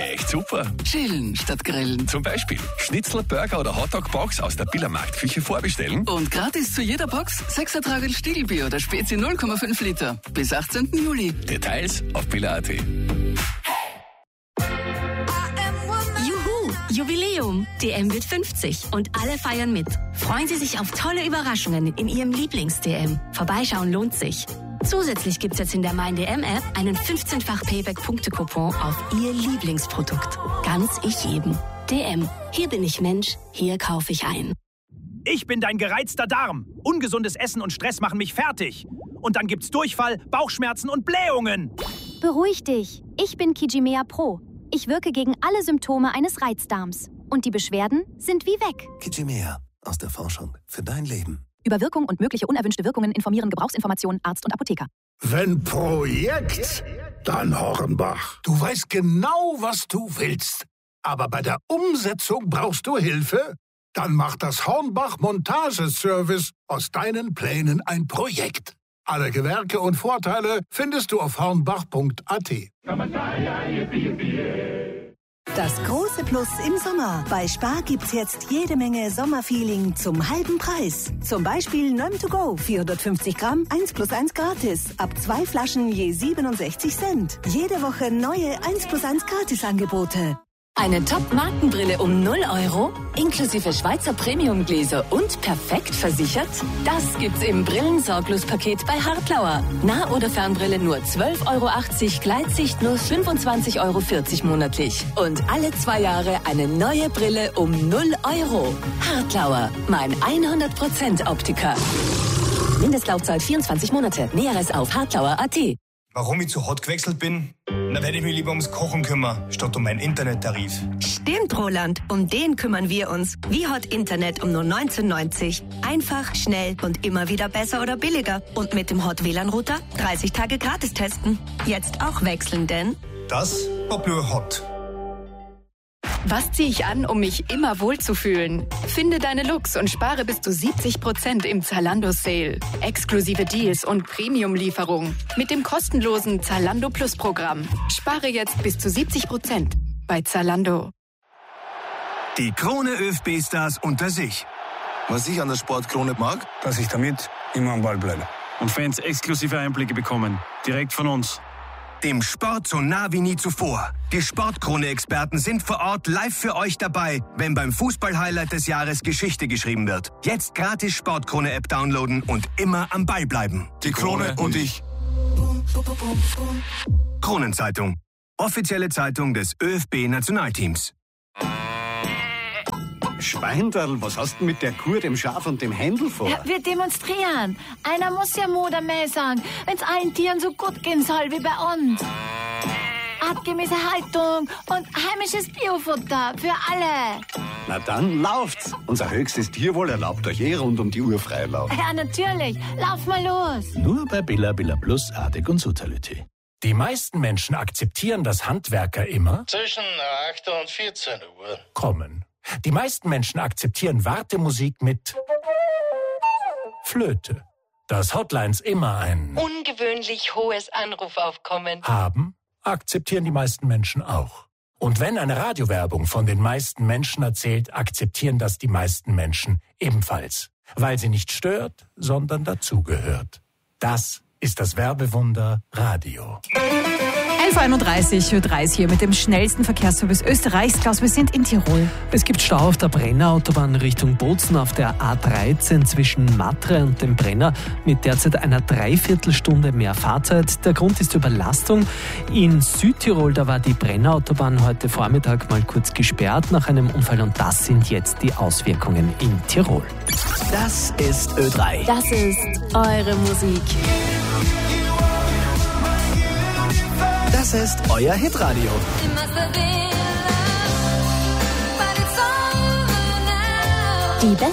echt super. Chillen statt grillen. Zum Beispiel Schnitzel, Burger oder Hotdog-Box aus der Biller Marktküche vorbestellen. Und gratis zu jeder Box 6er Tragel Stiegelbier oder Spezi 0,5 Liter. Bis 18. Juli. Details auf biller.at. Juhu, Jubiläum. DM wird 50 und alle feiern mit. Freuen Sie sich auf tolle Überraschungen in Ihrem Lieblings-DM. Vorbeischauen lohnt sich. Zusätzlich gibt's jetzt in der Mein-DM-App einen 15-fach Payback-Punkte-Coupon auf Ihr Lieblingsprodukt. Ganz ich jedem. DM. Hier bin ich Mensch, hier kaufe ich ein. Ich bin dein gereizter Darm. Ungesundes Essen und Stress machen mich fertig. Und dann gibt's Durchfall, Bauchschmerzen und Blähungen. Beruhig dich. Ich bin Kijimea Pro. Ich wirke gegen alle Symptome eines Reizdarms. Und die Beschwerden sind wie weg. Kijimea. Aus der Forschung für dein Leben. Über Wirkung und mögliche unerwünschte Wirkungen informieren Gebrauchsinformationen Arzt und Apotheker. Wenn Projekt, dann Hornbach. Du weißt genau, was du willst. Aber bei der Umsetzung brauchst du Hilfe? Dann macht das Hornbach Montageservice aus deinen Plänen ein Projekt. Alle Gewerke und Vorteile findest du auf hornbach.at. Das große Plus im Sommer. Bei Spar gibt's jetzt jede Menge Sommerfeeling zum halben Preis. Zum Beispiel Nöm to go, 450 Gramm, 1+1 gratis. Ab 2 Flaschen je 67 Cent. Jede Woche neue 1+1 Gratis-Angebote. Eine Top-Markenbrille um 0 €, inklusive Schweizer Premium-Gläser und perfekt versichert? Das gibt's im Brillensorglos-Paket bei Hartlauer. Nah- oder Fernbrille nur 12,80 €, Gleitsicht nur 25,40 € monatlich. Und alle 2 Jahre eine neue Brille um 0 €. Hartlauer, mein 100% Optiker. Mindestlaufzeit 24 Monate. Näheres auf hartlauer.at. Warum ich zu Hot gewechselt bin? Da werde ich mich lieber ums Kochen kümmern, statt um meinen Internettarif. Stimmt, Roland. Um den kümmern wir uns. Wie Hot Internet um nur 19,90. Einfach, schnell und immer wieder besser oder billiger. Und mit dem Hot WLAN-Router 30 Tage gratis testen. Jetzt auch wechseln, denn... Das war nur Hot. Was ziehe ich an, um mich immer wohlzufühlen? Finde deine Looks und spare bis zu 70% im Zalando-Sale. Exklusive Deals und Premium-Lieferung mit dem kostenlosen Zalando Plus-Programm. Spare jetzt bis zu 70% bei Zalando. Die Krone ÖFB-Stars unter sich. Was ich an der Sportkrone mag, dass ich damit immer am Ball bleibe. Und Fans exklusive Einblicke bekommen. Direkt von uns. Dem Sport so nah wie nie zuvor. Die Sportkrone-Experten sind vor Ort live für euch dabei, wenn beim Fußball-Highlight des Jahres Geschichte geschrieben wird. Jetzt gratis Sportkrone-App downloaden und immer am Ball bleiben. Die Krone und ich. Kronenzeitung. Offizielle Zeitung des ÖFB-Nationalteams. Schweindal, was hast du mit der Kur, dem Schaf und dem Händel vor? Ja, wir demonstrieren. Einer muss ja Mut am Mäh sagen, wenn's allen Tieren so gut gehen soll wie bei uns. Artgemäße Haltung und heimisches Biofutter für alle. Na dann lauft's. Unser höchstes Tierwohl erlaubt euch rund um die Uhr Freilauf. Ja, natürlich. Lauf mal los. Nur bei Billa Plus, Artig und Sutalität. Die meisten Menschen akzeptieren, dass Handwerker immer zwischen 8 und 14 Uhr kommen. Die meisten Menschen akzeptieren Wartemusik mit Flöte. Dass Hotlines immer ein ungewöhnlich hohes Anrufaufkommen haben, akzeptieren die meisten Menschen auch. Und wenn eine Radiowerbung von den meisten Menschen erzählt, akzeptieren das die meisten Menschen ebenfalls. Weil sie nicht stört, sondern dazugehört. Das ist das Werbewunder Radio. 11:31 Uhr 30 hier mit dem schnellsten Verkehrsservice Österreichs. Klaus, wir sind in Tirol. Es gibt Stau auf der Brennerautobahn Richtung Bozen auf der A13 zwischen Matre und dem Brenner mit derzeit einer Dreiviertelstunde mehr Fahrzeit. Der Grund ist Überlastung. In Südtirol, da war die Brennerautobahn heute Vormittag mal kurz gesperrt nach einem Unfall und das sind jetzt die Auswirkungen in Tirol. Das ist Ö3. Das ist eure Musik. Das ist euer Hitradio. Die besten